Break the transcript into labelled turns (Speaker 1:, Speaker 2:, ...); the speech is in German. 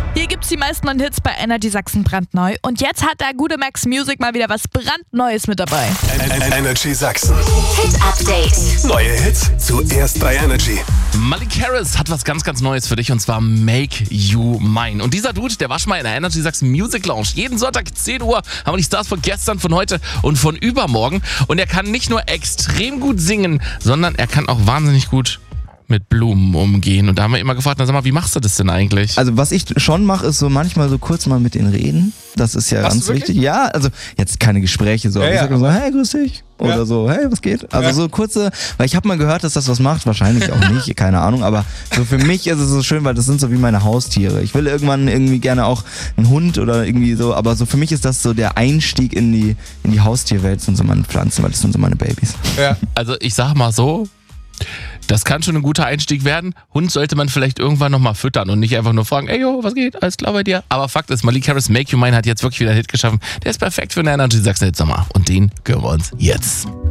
Speaker 1: Hier gibt's die meisten neuen Hits bei Energy Sachsen brandneu. Und jetzt hat der gute Max Music mal wieder was brandneues mit dabei.
Speaker 2: Energy Sachsen.
Speaker 3: Hit Update.
Speaker 2: Neue Hits zuerst bei Energy.
Speaker 4: Malik Harris hat was ganz, ganz Neues für dich und zwar Make You Mine. Und dieser Dude, der war schon mal in der Energy Sachsen Music Lounge. Jeden Sonntag 10 Uhr haben wir die Stars von gestern, von heute und von übermorgen. Und er kann nicht nur extrem gut singen, sondern er kann auch wahnsinnig gut mit Blumen umgehen. Und da haben wir immer gefragt, na sag mal, wie machst du das denn eigentlich?
Speaker 5: Also was ich schon mache, ist so manchmal so kurz mal mit denen reden. Das ist ja ganz wichtig. Ja, also jetzt keine Gespräche so. Ja, ich sag immer so, hey, grüß dich. Oder so, hey, was geht? Also so kurze, weil ich habe mal gehört, dass das was macht. Wahrscheinlich auch nicht, keine Ahnung. Aber so für mich ist es so schön, weil das sind so wie meine Haustiere. Ich will irgendwann irgendwie gerne auch einen Hund oder irgendwie so. Aber so für mich ist das so der Einstieg in die Haustierwelt, sind so meine Pflanzen, weil das sind so meine Babys.
Speaker 4: Ja. Also ich sag mal so, das kann schon ein guter Einstieg werden. Hund sollte man vielleicht irgendwann nochmal füttern und nicht einfach nur fragen, ey, yo, was geht? Alles klar bei dir? Aber Fakt ist, Malik Harris, Make You Mine hat jetzt wirklich wieder einen Hit geschaffen. Der ist perfekt für eine Energy Sachsen Hit Sommer. Und den gönnen wir uns jetzt.